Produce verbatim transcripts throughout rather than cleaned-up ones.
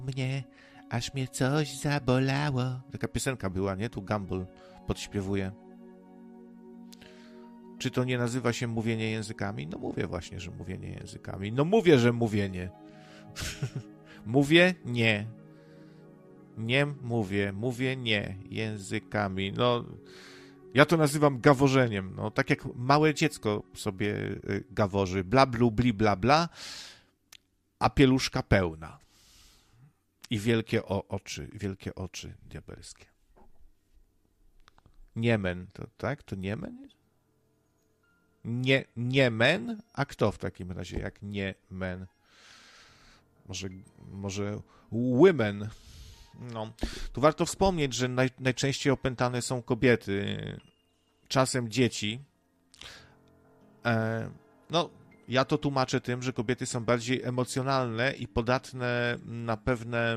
mnie, aż mnie coś zabolało. Taka piosenka była, nie? Tu Gumball podśpiewuje. Czy to nie nazywa się mówienie językami? No mówię właśnie, że mówienie językami. No mówię, że mówienie. Mówię? Nie. Nie mówię. Mówię nie. Językami. No, ja to nazywam gaworzeniem. No, tak jak małe dziecko sobie gaworzy. Bla, blu, bli, bla, bla. A pieluszka pełna. I wielkie o, oczy. Wielkie oczy diabelskie. Niemen. To tak? To Niemen jest? Nie, Niemen? A kto w takim razie jak Niemen? Może, może women. No. Tu warto wspomnieć, że naj, najczęściej opętane są kobiety, czasem dzieci. E, no, ja to tłumaczę tym, że kobiety są bardziej emocjonalne i podatne na pewne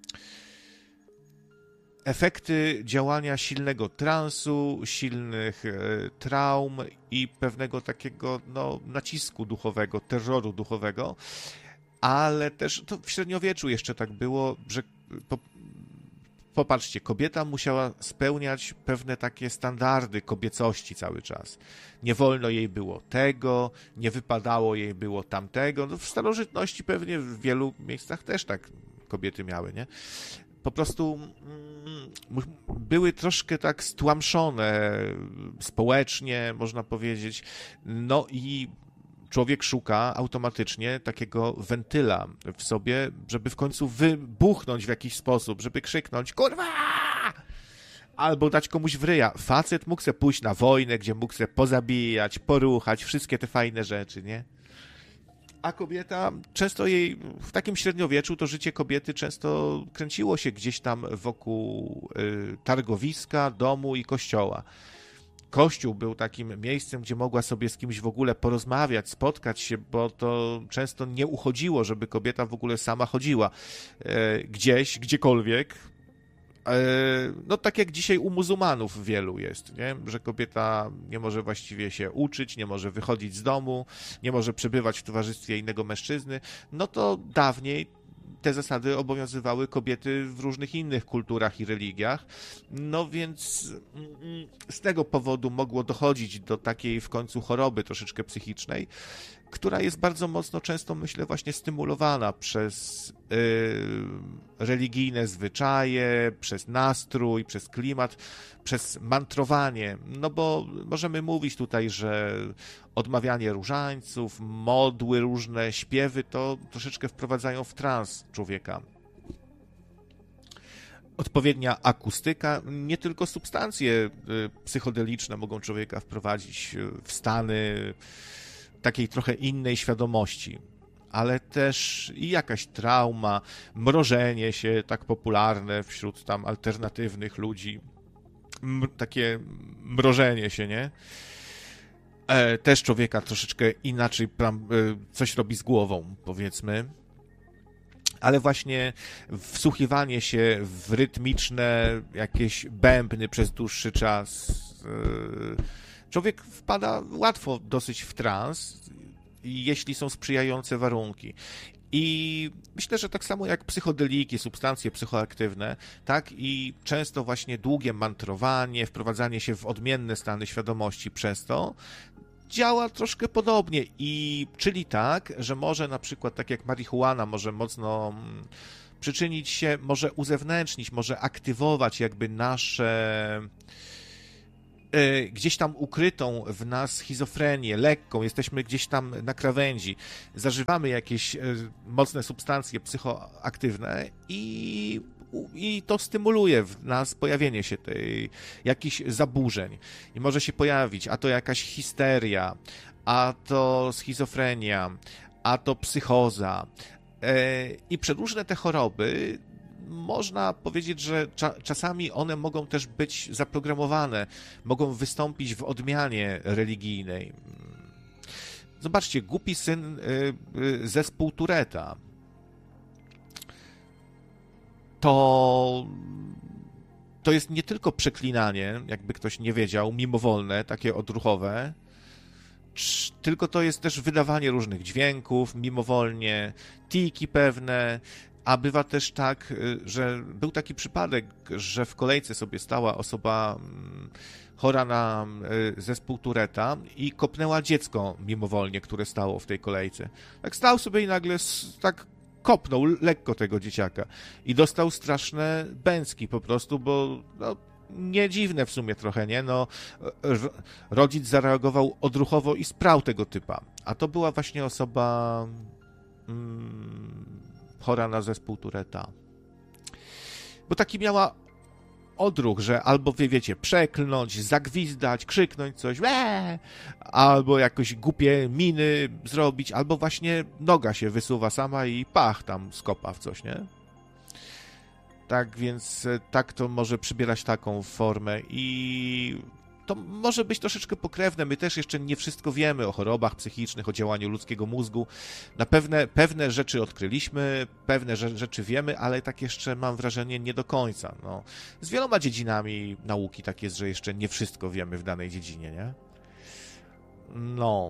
efekty działania silnego transu, silnych e, traum i pewnego takiego no, nacisku duchowego, terroru duchowego. Ale też to w średniowieczu jeszcze tak było, że po, popatrzcie, kobieta musiała spełniać pewne takie standardy kobiecości cały czas. Nie wolno jej było tego, nie wypadało jej było tamtego. No w starożytności pewnie w wielu miejscach też tak kobiety miały, nie? Po prostu mm, były troszkę tak stłamszone społecznie, można powiedzieć. No i człowiek szuka automatycznie takiego wentyla w sobie, żeby w końcu wybuchnąć w jakiś sposób, żeby krzyknąć kurwa! Albo dać komuś w ryja. Facet mógł se pójść na wojnę, gdzie mógł se pozabijać, poruchać, wszystkie te fajne rzeczy, nie? A kobieta, często jej, w takim średniowieczu to życie kobiety często kręciło się gdzieś tam wokół y, targowiska, domu i kościoła. Kościół był takim miejscem, gdzie mogła sobie z kimś w ogóle porozmawiać, spotkać się, bo to często nie uchodziło, żeby kobieta w ogóle sama chodziła e, gdzieś, gdziekolwiek. E, no tak jak dzisiaj u muzułmanów wielu jest, nie? Że kobieta nie może właściwie się uczyć, nie może wychodzić z domu, nie może przebywać w towarzystwie innego mężczyzny. No to dawniej te zasady obowiązywały kobiety w różnych innych kulturach i religiach, no więc z tego powodu mogło dochodzić do takiej w końcu choroby troszeczkę psychicznej, która jest bardzo mocno często, myślę, właśnie stymulowana przez yy, religijne zwyczaje, przez nastrój, przez klimat, przez mantrowanie, no bo możemy mówić tutaj, że odmawianie różańców, modły różne, śpiewy, to troszeczkę wprowadzają w trans człowieka. Odpowiednia akustyka, nie tylko substancje psychodeliczne mogą człowieka wprowadzić w stany takiej trochę innej świadomości, ale też i jakaś trauma, mrożenie się tak popularne wśród tam alternatywnych ludzi, M- takie mrożenie się, nie? E, też człowieka troszeczkę inaczej pram, e, coś robi z głową, powiedzmy. Ale właśnie wsłuchiwanie się w rytmiczne jakieś bębny przez dłuższy czas. E, człowiek wpada łatwo dosyć w trans, jeśli są sprzyjające warunki. I myślę, że tak samo jak psychodeliki, substancje psychoaktywne, tak i często właśnie długie mantrowanie, wprowadzanie się w odmienne stany świadomości przez to działa troszkę podobnie. I czyli tak, że może na przykład tak jak marihuana może mocno przyczynić się, może uzewnętrznić, może aktywować jakby nasze gdzieś tam ukrytą w nas schizofrenię, lekką, jesteśmy gdzieś tam na krawędzi, zażywamy jakieś mocne substancje psychoaktywne i, i to stymuluje w nas pojawienie się tej, jakichś zaburzeń. I może się pojawić, a to jakaś histeria, a to schizofrenia, a to psychoza. I przeróżne te choroby, można powiedzieć, że cza- czasami one mogą też być zaprogramowane, mogą wystąpić w odmianie religijnej. Zobaczcie, głupi syn y, y, zespół Touretta. To, to jest nie tylko przeklinanie, jakby ktoś nie wiedział, mimowolne, takie odruchowe, tylko to jest też wydawanie różnych dźwięków mimowolnie, tiki pewne, A bywa też tak, że był taki przypadek, że w kolejce sobie stała osoba chora na zespół Touretta i kopnęła dziecko mimowolnie, które stało w tej kolejce. Tak stał sobie i nagle tak kopnął lekko tego dzieciaka i dostał straszne bęcki po prostu, bo no, nie dziwne w sumie trochę, nie? No, rodzic zareagował odruchowo i sprał tego typa. A to była właśnie osoba mm, chora na zespół Touretta. Bo taki miała odruch, że albo, wie, wiecie, przeklnąć, zagwizdać, krzyknąć coś, eee, albo jakoś głupie miny zrobić, albo właśnie noga się wysuwa sama i pach tam skopa w coś, nie? Tak więc tak to może przybierać taką formę i to może być troszeczkę pokrewne. My też jeszcze nie wszystko wiemy o chorobach psychicznych, o działaniu ludzkiego mózgu. Na pewne, pewne rzeczy odkryliśmy, pewne rzeczy wiemy, ale tak jeszcze mam wrażenie nie do końca. No, z wieloma dziedzinami nauki tak jest, że jeszcze nie wszystko wiemy w danej dziedzinie, nie? No.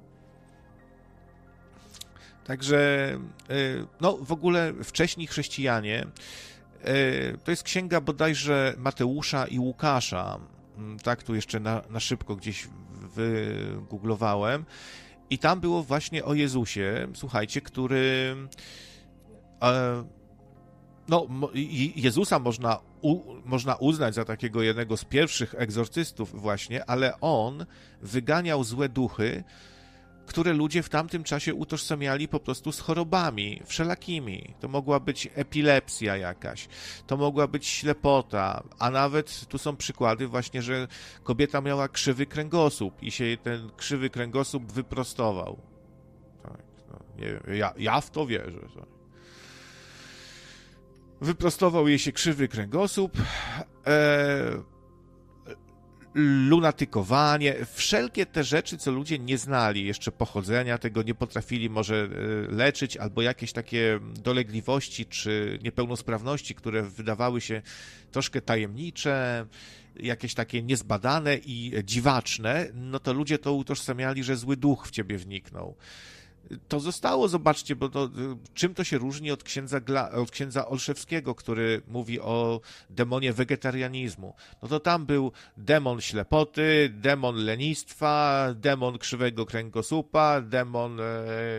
Także, no w ogóle wcześniej chrześcijanie, to jest księga bodajże Mateusza i Łukasza, tak tu jeszcze na, na szybko gdzieś wygooglowałem i tam było właśnie o Jezusie, słuchajcie, który e, no Jezusa można, u, można uznać za takiego jednego z pierwszych egzorcystów właśnie, ale on wyganiał złe duchy, które ludzie w tamtym czasie utożsamiali po prostu z chorobami wszelakimi. To mogła być epilepsja jakaś, to mogła być ślepota, a nawet tu są przykłady właśnie, że kobieta miała krzywy kręgosłup i się jej ten krzywy kręgosłup wyprostował. Tak, no, nie wiem, ja, ja w to wierzę. Tak. Wyprostował jej się krzywy kręgosłup, e, lunatykowanie, wszelkie te rzeczy, co ludzie nie znali jeszcze pochodzenia tego, nie potrafili może leczyć, albo jakieś takie dolegliwości czy niepełnosprawności, które wydawały się troszkę tajemnicze, jakieś takie niezbadane i dziwaczne, no to ludzie to utożsamiali, że zły duch w ciebie wniknął. To zostało, zobaczcie, bo to, czym to się różni od księdza, Gla, od księdza Olszewskiego, który mówi o demonie wegetarianizmu. No to tam był demon ślepoty, demon lenistwa, demon krzywego kręgosłupa, demon... E,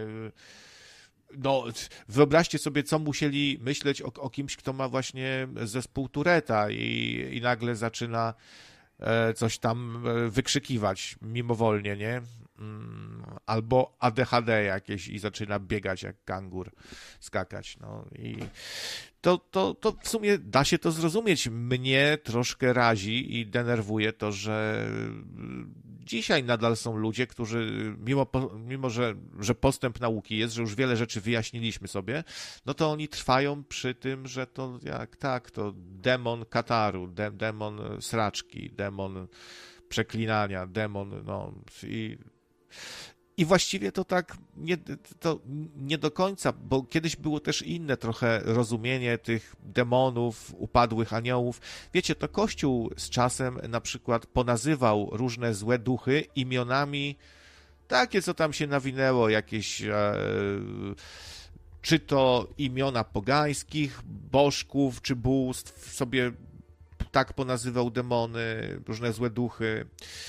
no, wyobraźcie sobie, co musieli myśleć o, o kimś, kto ma właśnie zespół Touretta i, i nagle zaczyna e, coś tam wykrzykiwać mimowolnie, nie? Albo A D H D jakieś i zaczyna biegać jak kangur, skakać. No i to, to, to w sumie da się to zrozumieć. Mnie troszkę razi i denerwuje to, że dzisiaj nadal są ludzie, którzy mimo, mimo że, że postęp nauki jest, że już wiele rzeczy wyjaśniliśmy sobie, no to oni trwają przy tym, że to jak tak, to demon kataru, de, demon sraczki, demon przeklinania, demon, no i I właściwie to tak nie, to nie do końca, bo kiedyś było też inne trochę rozumienie tych demonów, upadłych aniołów. Wiecie, to Kościół z czasem na przykład ponazywał różne złe duchy imionami takie, co tam się nawinęło, jakieś e, czy to imiona pogańskich bożków czy bóstw, sobie tak ponazywał demony, różne złe duchy.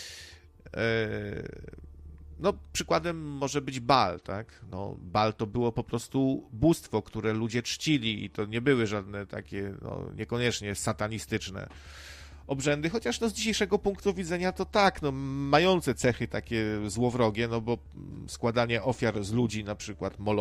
E, No, przykładem może być Baal, tak? No, Baal to było po prostu bóstwo, które ludzie czcili i to nie były żadne takie, no, niekoniecznie satanistyczne obrzędy, chociaż no, z dzisiejszego punktu widzenia to tak, no, mające cechy takie złowrogie, no bo składanie ofiar z ludzi, na przykład Molochowi,